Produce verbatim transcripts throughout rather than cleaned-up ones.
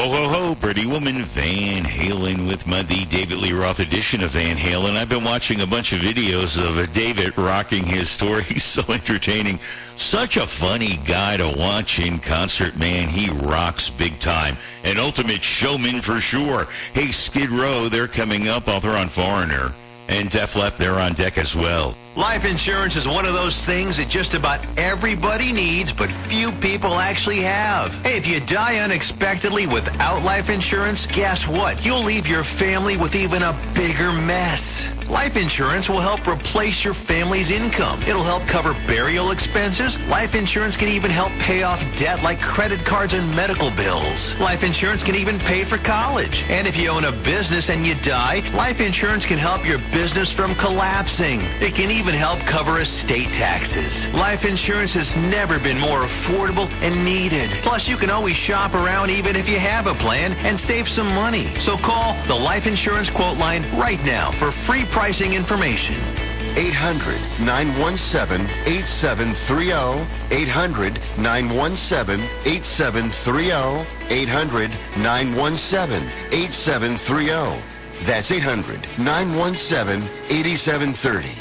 Ho, ho, ho, Pretty Woman, Van Halen with my the David Lee Roth edition of Van Halen. I've been watching a bunch of videos of uh, David rocking his story. He's so entertaining. Such a funny guy to watch in concert, man. He rocks big time. An ultimate showman for sure. Hey, Skid Row, they're coming up. I'll throw on Foreigner. And Def Leppard, they're on deck as well. Life insurance is one of those things that just about everybody needs, but few people actually have. Hey, if you die unexpectedly without life insurance, guess what? You'll leave your family with even a bigger mess. Life insurance will help replace your family's income. It'll help cover burial expenses. Life insurance can even help pay off debt like credit cards and medical bills. Life insurance can even pay for college. And if you own a business and you die, life insurance can help your business from collapsing. It can even help cover estate taxes. Life insurance has never been more affordable and needed. Plus, you can always shop around even if you have a plan and save some money. So call the Life Insurance Quote Line right now for free pricing information. eight hundred, nine one seven, eight seven three zero. eight hundred, nine one seven, eight seven three zero. eight hundred, nine one seven, eight seven three zero. That's eight hundred, nine one seven, eight seven three zero.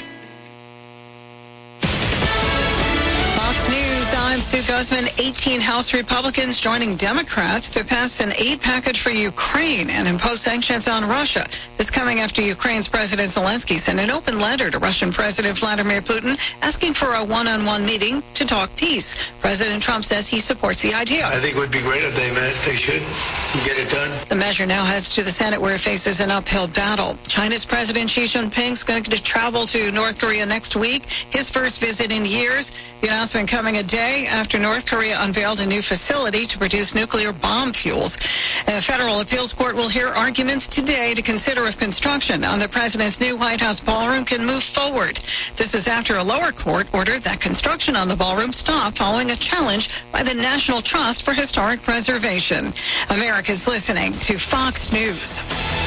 I'm Sue Guzman. eighteen House Republicans joining Democrats to pass an aid package for Ukraine and impose sanctions on Russia. This coming after Ukraine's President Zelensky sent an open letter to Russian President Vladimir Putin asking for a one-on-one meeting to talk peace. President Trump says he supports the idea. I think it would be great if they met. They should get it done. The measure now heads to the Senate where it faces an uphill battle. China's President Xi Jinping is going to travel to North Korea next week, his first visit in years. The announcement coming a day after North Korea unveiled a new facility to produce nuclear bomb fuels. A federal appeals court will hear arguments today to consider if construction on the president's new White House ballroom can move forward. This is after a lower court ordered that construction on the ballroom stop following a challenge by the National Trust for Historic Preservation. America's listening to Fox News.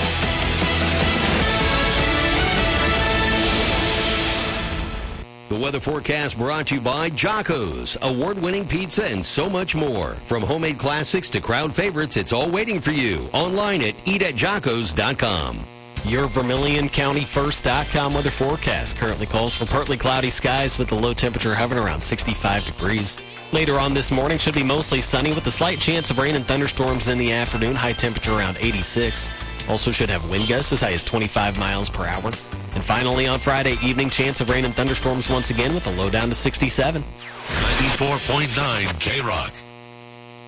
The weather forecast brought to you by Jocko's, award-winning pizza and so much more. From homemade classics to crowd favorites, it's all waiting for you. Online at eat at jockos dot com. Your Vermilion County First dot com weather forecast currently calls for partly cloudy skies with the low temperature hovering around sixty-five degrees. Later on this morning should be mostly sunny with a slight chance of rain and thunderstorms in the afternoon. High temperature around eighty-six. Also should have wind gusts as high as twenty-five miles per hour. And finally on Friday evening, chance of rain and thunderstorms once again with a low down to sixty-seven. ninety-four point nine K-Rock.